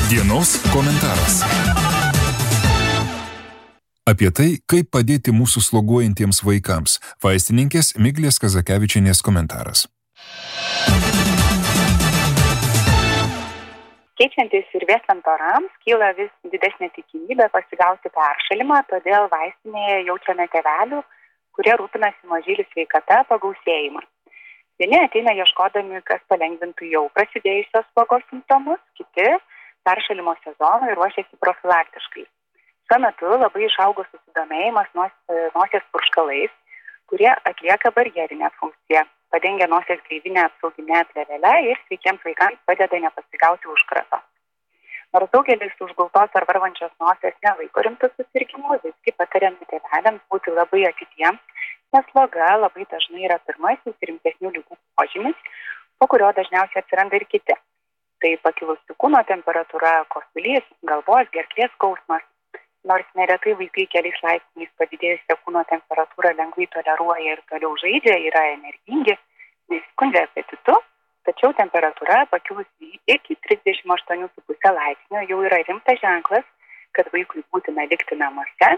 Dienos komentaras. Apie tai, kaip padėti mūsų sloguojantiems vaikams. Vaistininkės Miglės Kazakevičienės komentaras. Keičiantis ir vėstant orams, kyla vis didesnė tikimybė pasigauti peršalimą, todėl vaistinėje jaučiame tėvelių, kurie rūpinasi mažylių sveikata, pagausėjimą. Vieni ateina ieškodami, kas palengvintų jau prasidėjusios slogos simptomus, kiti peršalimo sezoną ir ruošiasi profilaktiškai. Šiuo metu labai išaugo susidomėjimas nosies purškalais, kurie atlieka barjerinę funkciją, padengia nosies gleivinę apsauginę plėvelę ir sveikiems vaikams padeda nepasigauti užkrato. Nors daugelis užgultos ar varvančios nosies nelaiko rimtų susirgimų, visgi patariame tėveliams būti labai atidiems, nes sloga labai dažnai yra pirmasis rimtesnių ligų požymis, po kurio dažniausiai atsiranda ir kiti. Tai pakilusi kūno temperatūra, kosulys, galvos, gerklės skausmas. Nors neretai vaikai keliais laipsniais padidėjusią kūno temperatūrą lengvai toleruoja ir toliau žaidžia, yra energingi, nesiskundžia apetitu, tačiau temperatūra pakilusi iki 38,5 laipsnio jau yra rimtas ženklas, kad vaikui būtina likti namuose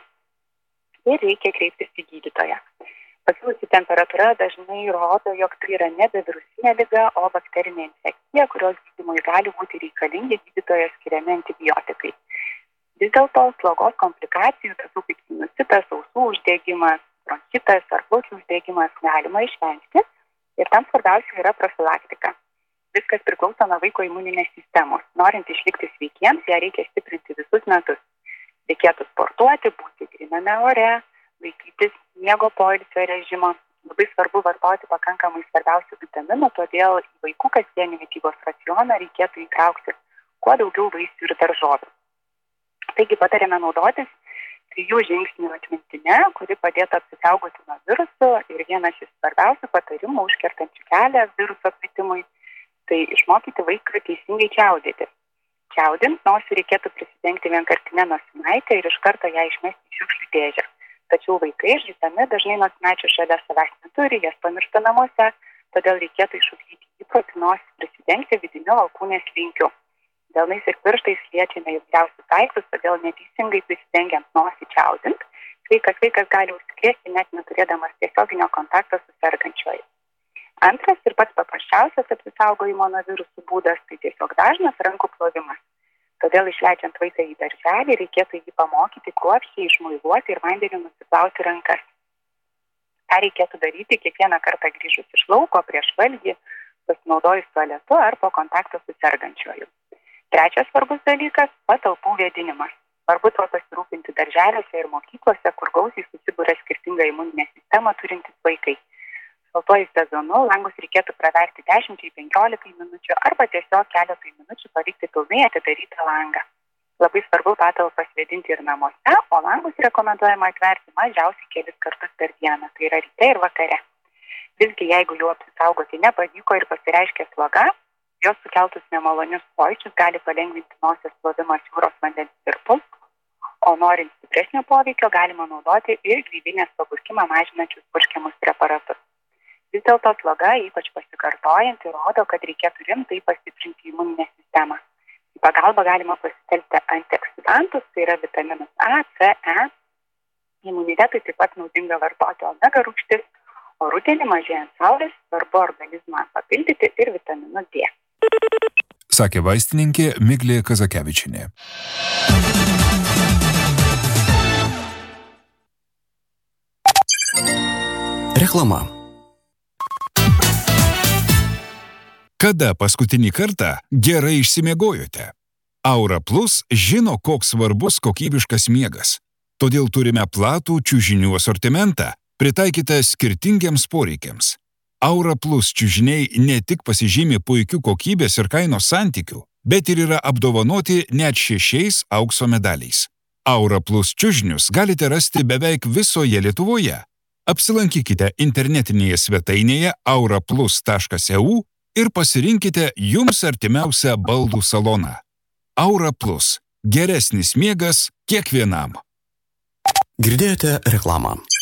ir reikia kreiptis į gydytoją. Pakilusi temperatūra dažnai rodo, jog tai yra nebe virusinė liga, o bakterinė infekcija, kurios gydymui gali būti reikalingi gydytojo skiriami antibiotikai. Vis dėlto slogos komplikacijų, tokių kaip sinusitas, ausų uždegimas, bronchitas ar plaučių uždegimas galima išvengti ir tam svarbiausia yra profilaktika. Viskas priklauso nuo vaiko imuninės sistemos. Norint išlikti sveikiems, ją reikia stiprinti visus metus. Reikėtų sportuoti, būti gryname ore, laikytis miego poilsio režimo. Labai svarbu vartoti pakankamai svarbiausių vitaminų, todėl į vaikų kasdienį mitybos racioną reikėtų įtraukti kuo daugiau vaisių ir daržovių. Taigi patarėme naudotis 3 žingsnių atmintinę, kuri padėtų apsisaugoti nuo virusų ir vienas iš svarbiausių patarimų užkertančių kelią viruso plitimui, tai išmokyti vaiką teisingai čiaudėti. Čiaudint nosį reikėtų prisidengti vienkartinę nosinaitę ir iš karto ją išmesti į šiukšlių dėžę. Tačiau vaikai žaisdami dažnai nosinaičių šalia savęs neturi, jas pamiršta namuose, todėl reikėtų išugdyti įprotį nosį prisidengti vidiniu alkūnės linkiu. Delnais ir pirštais liečiame įvairiausius daiktus, todėl neteisingai prisidengiant nosį čiaudint, vaikas gali užsikrėsti net neturėdamas tiesioginio kontakto su sergančiuoju. Antras ir pats paprasčiausias apsisaugojimo nuo virusų būdas tai tiesiog dažnas rankų plovimas. Todėl išleidžiant vaiką į darželį reikėtų jį pamokyti kruopščiai išmuiluoti ir vandeniu nusiplauti rankas. tą reikėtų daryti kiekvieną kartą grįžus iš lauko, prieš valgį, pasinaudojus tualetu ar po kontakto su sergančiuoju. Trečias svarbus dalykas – patalpų vėdinimas. Svarbu tuo pasirūpinti darželiuose ir mokyklose, kur gausiai susibūrė skirtingą imuninę sistemą turintys vaikai. Šaltuoju sezonu langus reikėtų praverti 10-15 minučių arba tiesiog keletui minučių palikti pilnai atidarytą langą. Labai svarbu patalpas vėdinti ir namuose, o langus rekomenduojama atverti mažiausiai kelis kartus per dieną, tai yra ryte ir vakare. Visgi, jeigu jų apsisaugoti nepavyko ir pasireiškė sloga, jos sukeltus nemalonius pojūčius gali palengvinti nosies plovimas jūros vandens tirpus, o norint stipresnio poveikio galima naudoti ir gleivinės papurkimą mažinančius purškiamus preparatus. Vis dėlto sloga, ypač pasikartojanti, rodo, kad reikėtų rimtai pastiprinti imuninę sistemą. Į pagalbą galima pasitelkti antioksidantus, tai yra vitaminus A, C, E. Imunitetui taip pat naudinga vartoti omega rūgštis, o rudenį mažėjant saulės svarbu organizmą papildyti ir vitaminu D. Sakė vaistininkė Miglė Kazakevičienė. Reklama. Kada paskutinį kartą gerai išsimiegojote? Aura Plus žino, koks svarbus kokybiškas miegas. Todėl turime platų čiužinių asortimentą, pritaikytą skirtingiems poreikiams. Aura Plus čiužiniai ne tik pasižymi puikiu kokybės ir kainos santykiu, bet ir yra apdovanoti net 6 aukso medaliais. Aura Plus čiužinius galite rasti beveik visoje Lietuvoje. Apsilankykite internetinėje svetainėje auraplus.eu ir pasirinkite jums artimiausią baldų saloną. Aura Plus. Geresnis miegas kiekvienam. Girdėjote reklamą.